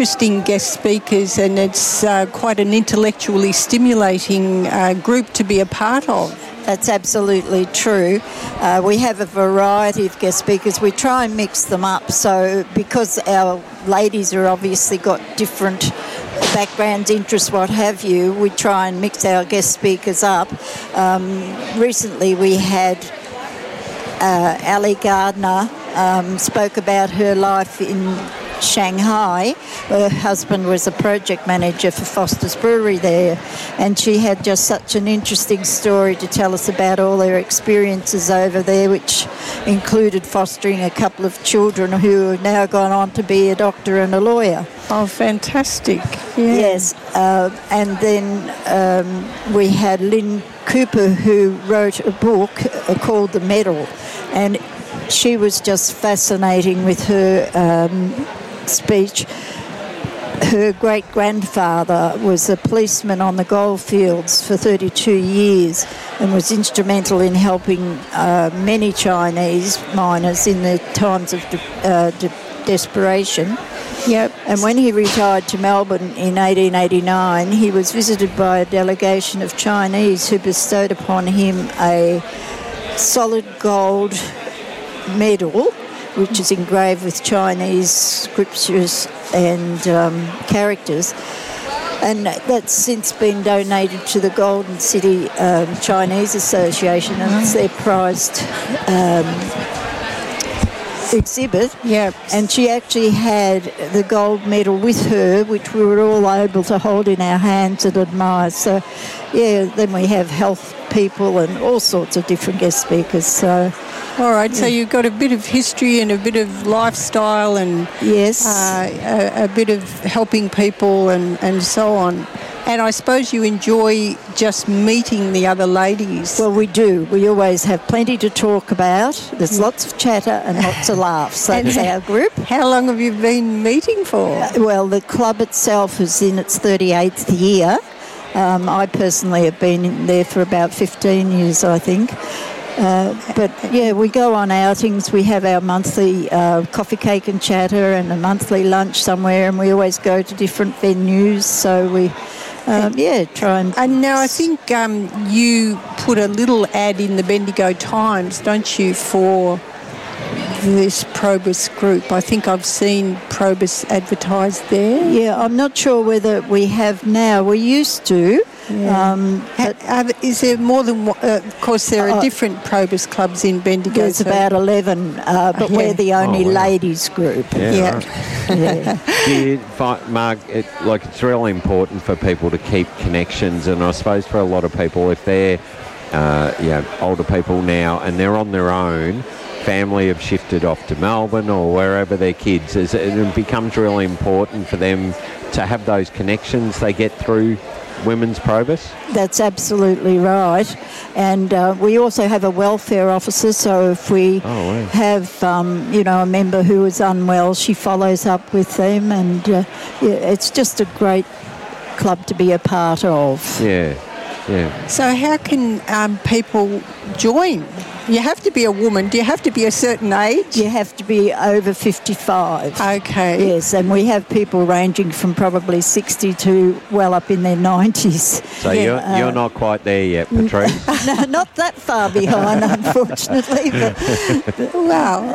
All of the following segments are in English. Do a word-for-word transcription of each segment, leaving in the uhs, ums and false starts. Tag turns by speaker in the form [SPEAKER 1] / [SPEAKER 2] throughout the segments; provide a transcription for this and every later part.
[SPEAKER 1] interesting guest speakers, and it's uh, quite an intellectually stimulating uh, group to be a part of.
[SPEAKER 2] That's absolutely true. Uh, we have a variety of guest speakers. We try and mix them up. So because our ladies are obviously got different backgrounds, interests, what have you, we try and mix our guest speakers up. Um, recently we had uh, Ali Gardner um, spoke about her life in Shanghai. Her husband was a project manager for Foster's Brewery there, and she had just such an interesting story to tell us about all their experiences over there, which included fostering a couple of children who have now gone on to be a doctor and a lawyer.
[SPEAKER 1] Oh, fantastic.
[SPEAKER 2] Yeah. Yes, uh, and then um, we had Lynn Cooper, who wrote a book uh, called The Medal, and she was just fascinating with her um, speech. Her great-grandfather was a policeman on the goldfields for thirty-two years and was instrumental in helping uh, many Chinese miners in their times of de- uh, de- desperation.
[SPEAKER 1] Yep.
[SPEAKER 2] And when he retired to Melbourne in eighteen eighty-nine, he was visited by a delegation of Chinese who bestowed upon him a solid gold medal, which is engraved with Chinese scriptures and um, characters, and that's since been donated to the Golden City um, Chinese Association, and it's their prized um, exhibit.
[SPEAKER 1] Yeah.
[SPEAKER 2] And she actually had the gold medal with her, which we were all able to hold in our hands and admire. So, yeah, then we have health people and all sorts of different guest speakers. So,
[SPEAKER 1] all right, so you've got a bit of history and a bit of lifestyle and
[SPEAKER 2] yes,
[SPEAKER 1] uh, a, a bit of helping people and, and so on. And I suppose you enjoy just meeting the other ladies.
[SPEAKER 2] Well, we do. We always have plenty to talk about. There's lots of chatter and lots of laughs. That's our group.
[SPEAKER 1] How long have you been meeting for?
[SPEAKER 2] Uh, well, the club itself is in its thirty-eighth year. Um, I personally have been in there for about fifteen years, I think. Uh, but, yeah, we go on outings. We have our monthly uh, coffee, cake and chatter and a monthly lunch somewhere, and we always go to different venues. So we, um, yeah, try and...
[SPEAKER 1] And now I think um, you put a little ad in the Bendigo Times, don't you, for this Probus group. I think I've seen Probus advertised there.
[SPEAKER 2] Yeah, I'm not sure whether we have now. We used to.
[SPEAKER 1] Yeah. Um, but are, is there more than one? Uh, of course, there are uh, different Probus clubs in Bendigo.
[SPEAKER 2] There's so. about eleven, uh, but yeah. we're the only oh, wow. ladies group.
[SPEAKER 3] Yeah.
[SPEAKER 2] yeah.
[SPEAKER 3] Right. yeah. Do you find, Mark, it, like it's really important for people to keep connections, and I suppose for a lot of people, if they're uh, you know, older people now and they're on their own, family have shifted off to Melbourne or wherever their kids is, it becomes really important for them to have those connections they get through Women's Probus?
[SPEAKER 2] That's absolutely right. And uh, we also have a welfare officer, so if we
[SPEAKER 3] oh, wow.
[SPEAKER 2] have, um, you know, a member who is unwell, she follows up with them, and uh, yeah, it's just a great club to be a part of.
[SPEAKER 3] Yeah, yeah.
[SPEAKER 1] So how can um, people join? You have to be a woman. Do you have to be a certain age?
[SPEAKER 2] You have to be over fifty-five.
[SPEAKER 1] Okay.
[SPEAKER 2] Yes, and we have people ranging from probably sixty to well up in their nineties.
[SPEAKER 3] So yeah, you're, uh, you're not quite there yet, Patrice?
[SPEAKER 2] No, not that far behind, unfortunately. But,
[SPEAKER 1] but wow.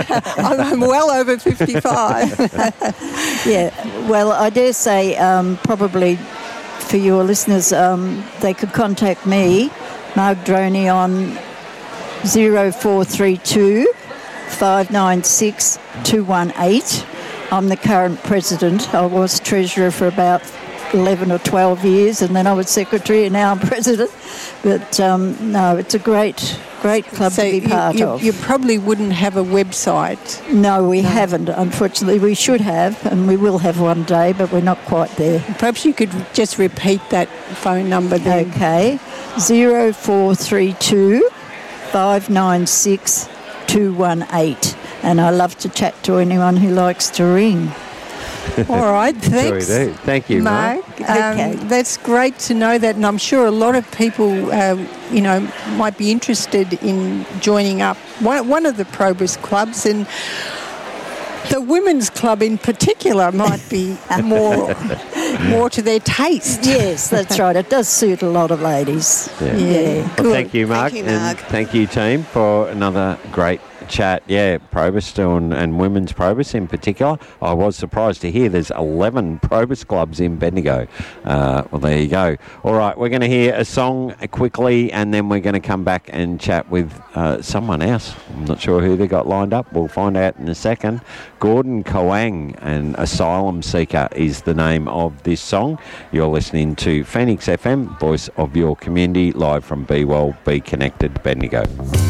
[SPEAKER 1] I'm well over fifty-five.
[SPEAKER 2] Yeah, well, I dare say um, probably for your listeners, um, they could contact me, Marg Droney, on zero four three two, five nine six, two one eight. I'm the current president. I was treasurer for about eleven or twelve years, and then I was secretary, and now I'm president. But um, no, it's a great, great club
[SPEAKER 1] so
[SPEAKER 2] to be
[SPEAKER 1] you,
[SPEAKER 2] part
[SPEAKER 1] you,
[SPEAKER 2] of.
[SPEAKER 1] You probably wouldn't have a website.
[SPEAKER 2] No, we no. haven't, unfortunately. We should have, and we will have one day, but we're not quite there.
[SPEAKER 1] Perhaps you could just repeat that phone number then.
[SPEAKER 2] Okay, zero four three two, five nine six, two one eight. And I love to chat to anyone who likes to ring.
[SPEAKER 1] All right, thanks.
[SPEAKER 3] Sure we do. Thank you, Mark.
[SPEAKER 1] Mark. Um,
[SPEAKER 2] okay.
[SPEAKER 1] That's great to know that, and I'm sure a lot of people, uh, you know, might be interested in joining up one, one of the Probus clubs. And The women's club in particular might be more more to their taste.
[SPEAKER 2] Yes, that's right. It does suit a lot of ladies.
[SPEAKER 3] Yeah.
[SPEAKER 2] Yeah.
[SPEAKER 3] Well,
[SPEAKER 1] Good.
[SPEAKER 3] thank you, Mark.
[SPEAKER 4] Thank you, Mark.
[SPEAKER 3] And thank you, team, for another great chat. Yeah, Probus and, and women's Probus in particular. I was surprised to hear there's eleven Probus clubs in Bendigo. Uh, well, there you go. All right, we're going to hear a song quickly, and then we're going to come back and chat with uh, someone else. I'm not sure who they got lined up. We'll find out in a second. Gordon Coang and Asylum Seeker is the name of this song. You're listening to Phoenix F M, voice of your community, live from Be Well, Be Connected, Bendigo.